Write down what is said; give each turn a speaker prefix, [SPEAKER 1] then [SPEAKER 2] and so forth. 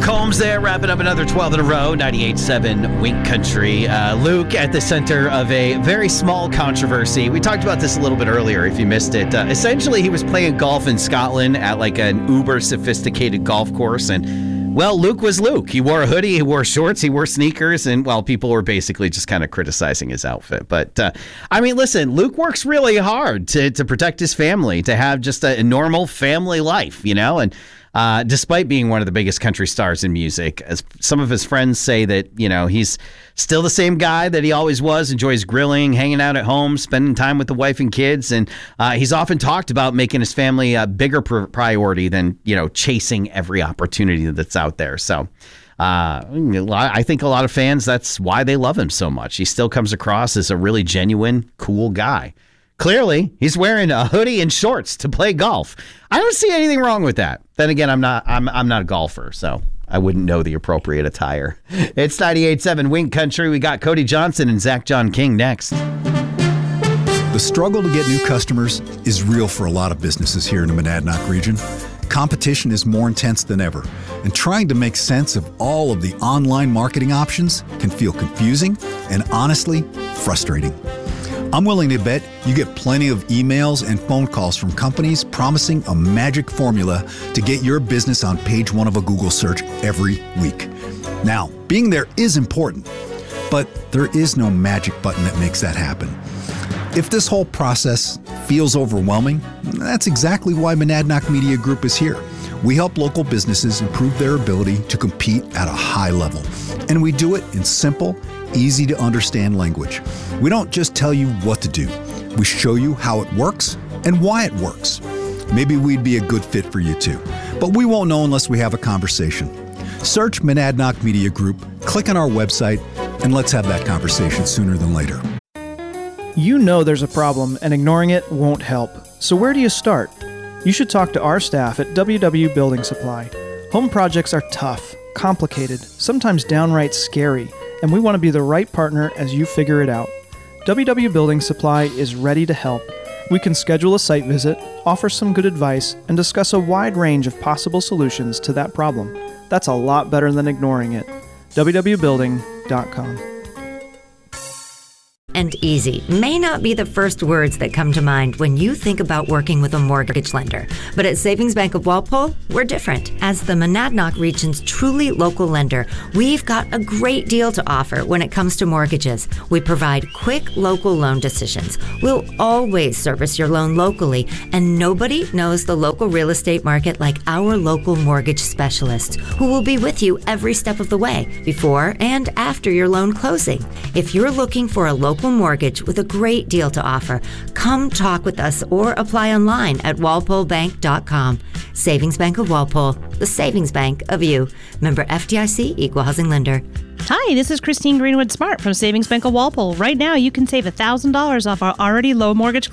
[SPEAKER 1] Combs there, wrapping up another 12 in a row, 98.7 Wink Country. Luke at the center of a very small controversy. We talked about this a little bit earlier if you missed it. Essentially, he was playing golf in Scotland at like an uber sophisticated golf course, and well, Luke was Luke. He wore a hoodie, he wore shorts, he wore sneakers, and well, people were basically just kind of criticizing his outfit. But I mean, listen, Luke works really hard to protect his family, to have just a normal family life, you know, and despite being one of the biggest country stars in music, as some of his friends say that, you know, he's still the same guy that he always was, enjoys grilling, hanging out at home, spending time with the wife and kids. And he's often talked about making his family a bigger priority than, you know, chasing every opportunity that's out there. So I think a lot of fans, that's why they love him so much. He still comes across as a really genuine, cool guy. Clearly, he's wearing a hoodie and shorts to play golf. I don't see anything wrong with that. Then again, I'm not a golfer, so I wouldn't know the appropriate attire. It's 98.7 Wink Country. We got Cody Johnson and Zach John King next.
[SPEAKER 2] The struggle to get new customers is real for a lot of businesses here in the Monadnock region. Competition is more intense than ever, and trying to make sense of all of the online marketing options can feel confusing and honestly frustrating. I'm willing to bet you get plenty of emails and phone calls from companies promising a magic formula to get your business on page one of a Google search every week. Now, being there is important, but there is no magic button that makes that happen. If this whole process feels overwhelming, that's exactly why Monadnock Media Group is here. We help local businesses improve their ability to compete at a high level, and we do it in simple, easy to understand language. We don't just tell you what to do. We show you how it works and why it works. Maybe we'd be a good fit for you too, but we won't know unless we have a conversation. Search Monadnock Media Group, click on our website, and let's have that conversation sooner than later.
[SPEAKER 3] You know there's a problem and ignoring it won't help. So where do you start? You should talk to our staff at WW Building Supply. Home projects are tough, complicated, sometimes downright scary, and we want to be the right partner as you figure it out. WW Building Supply is ready to help. We can schedule a site visit, offer some good advice, and discuss a wide range of possible solutions to that problem. That's a lot better than ignoring it. www.building.com.
[SPEAKER 4] And easy may not be the first words that come to mind when you think about working with a mortgage lender. But at Savings Bank of Walpole, we're different. As the Monadnock region's truly local lender, we've got a great deal to offer when it comes to mortgages. We provide quick local loan decisions. We'll always service your loan locally, and nobody knows the local real estate market like our local mortgage specialists, who will be with you every step of the way, before and after your loan closing. If you're looking for a local mortgage with a great deal to offer, come talk with us or apply online at walpolebank.com. Savings Bank of Walpole, the savings bank of you. Member FDIC, Equal Housing Lender.
[SPEAKER 5] Hi, this is Christine Greenwood Smart from Savings Bank of Walpole. Right now, you can save $1,000 off our already low mortgage